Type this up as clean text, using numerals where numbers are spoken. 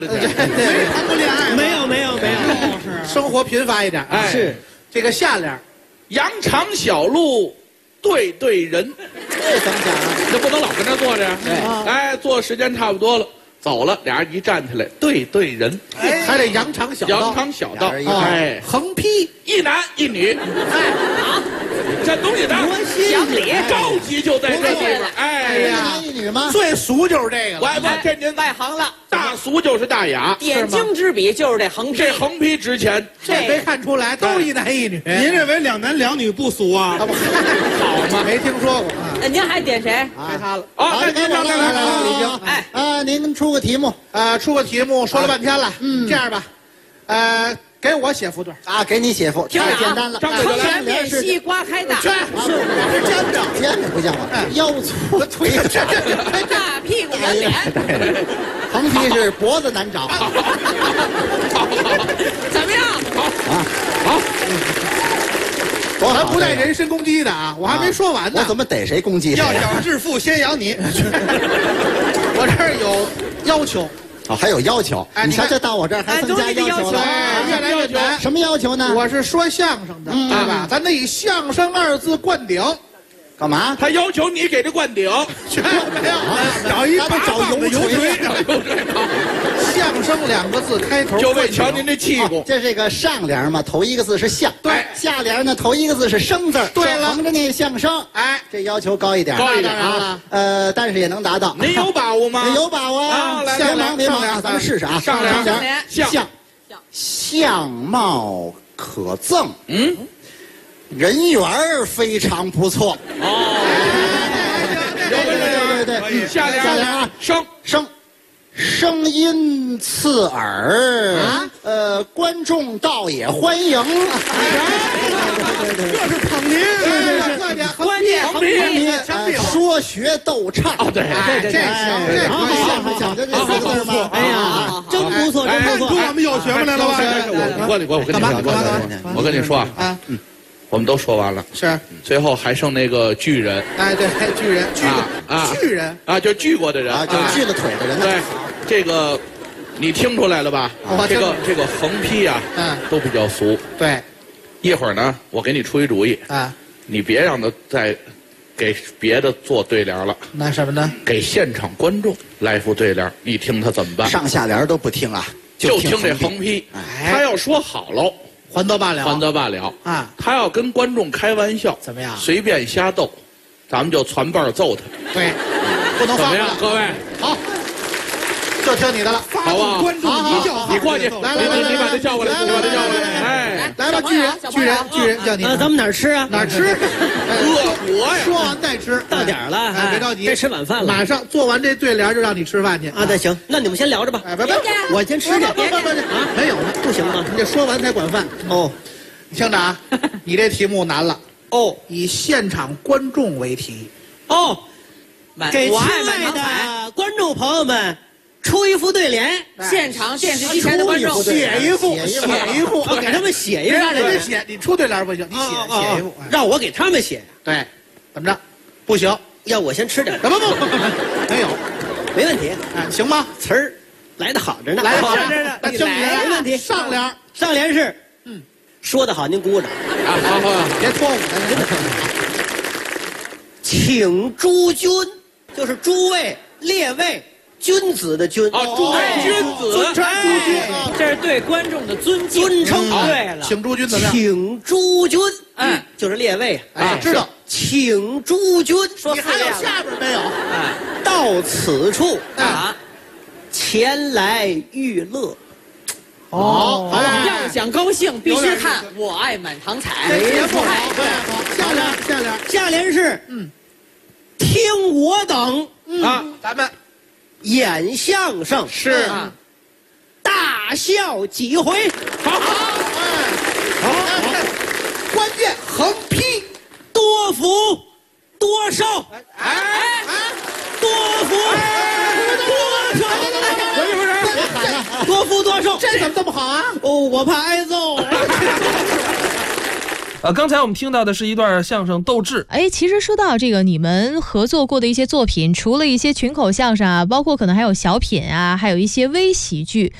谈过恋爱？ 没有， 是生活贫乏一点。 哎， 是这个下联， 羊肠小路对对人， 这怎么讲啊？ 这不能老跟那坐着呀。 对哎，坐时间差不多了，走了，俩人一站起来，对对人， 还得羊肠小道。 羊肠小道， 俩人一哎， 横批， 一男一女，这东西呢， 讲理高级就在这地方。哎一呀， 男一女吗？ 最俗就是这个了。 我这您外行了， 大俗就是大雅， 点睛之笔就是这横批。 这横批值钱， 这没看出来，都是一男一女。 您认为两男两女不俗啊？ 好吗？没听说过啊。 您还点谁？ 该他了。 啊， 好，该我了， 已经。 哎， 您出个题目出个题目，说了半天了。这样吧，给我写副对。 啊，给你写副， 听着啊太简单了。 张嘴就来全面西瓜开大， 去， 我是家长，肩不像话，腰粗腿长。 大屁股圆脸， 横批是脖子难找。 怎么样？ 好， 多好咱不带人身攻击的啊，我还没说完呢。 我怎么逮谁攻击谁要呀？ 想致富，先养你。 我这儿有要求， 哦，还有要求。你瞧， 哎你看这到我这儿还增加要求了。 越来越难。 什么要求呢？ 我是说相声的，对吧？咱得以相声二字灌顶。 干嘛？ 他要求你给他灌顶， 没有， 找一咱们找油锤。 相声两个字开头， 就为瞧您这气骨。 这是个上联嘛，头一个字是相， 对下联呢头一个字是生字儿， 对了横着念相声， 哎， 这要求高一点， 高一点啊。 但是也能达到。 您有把握吗？ 有把握啊来别忙别忙， 上联咱们试试啊。 上联相相貌可憎，人缘儿非常不错。对， 下联啊， 生声音刺耳观众倒也欢迎。 这是捧您，快点， 关键横批。 说学逗唱。 对这行，这可以。 相声讲究这四个字吗？ 哎呀， 真不错， 看出我们有学问来了吧？ 我跟你说啊，我们都说完了， 是， 最后还剩那个巨人哎，对，巨人，巨人啊，就巨过的人啊，就是锯了腿的人呢。 对，这个你听出来了吧？这个横批啊，都比较俗。 对， 一会儿呢，我给你出一主意啊， 你别让他再给别的做对联了， 那什么呢？ 给现场观众来副对联，你听他怎么办？ 上下联都不听啊， 就听这横批。他要说好喽， 还则罢了， 还则罢了啊。 他要跟观众开玩笑， 怎么样？ 随便瞎逗，咱们就传伴揍他。 对，不能放怎么样，各位？ 好，就听你的了， 好不好？ 观众一叫， 你过去， 来， 你把他叫过来，你把他叫过来。哎， 来吧，巨人叫你。 咱们哪儿吃啊？ 哪儿吃？ 饿活呀！ 说完再吃。 到点儿了， 哎，别着急， 该吃晚饭了。 马上做完这对联就让你吃饭去啊，那行，那你们先聊着吧。 哎，别， 我先吃去。 啊，没有呢， 不行吗？ 你这说完才管饭。 哦， 你听着啊，你这题目难了。 哦， 以现场观众为题。 哦，给亲我爱满爱堂彩， 的观众朋友们出一副对联， 现场电视机前的观众写一副， 我给他们写一副。 让人家写，你出对联不行，你写一副。 让我给他们写。 对，怎么着？不行， 要我先吃点。 不，没有， 没问题。 啊，行吗？ 词儿来的好着呢， 来得好着呢。 那听你的， 没问题。 上联， 上联是，说得好，您鼓鼓掌。 好， 别拖我。 请诸君，就是诸位列位君子的君。 诸位君子， 尊称诸君， 这是对观众的尊敬。 尊称对了， 请诸君怎么样？ 请诸君，就是列位。 哎，知道。 请诸君， 说你还有下边没有？ 到此处前来娱乐。 哦， 要想高兴，必须看《我爱满堂彩》。 节目好，下联， 下联是听我等啊， 咱们演相声是大笑几回。 好，关键横批多福多寿。多福多寿。多福多寿， 这怎么这么好啊？ 哦，我怕挨揍。 刚才我们听到的是一段相声斗智。 其实说到这个你们合作过的一些作品，除了一些群口相声啊，包括可能还有小品啊，还有一些微喜剧，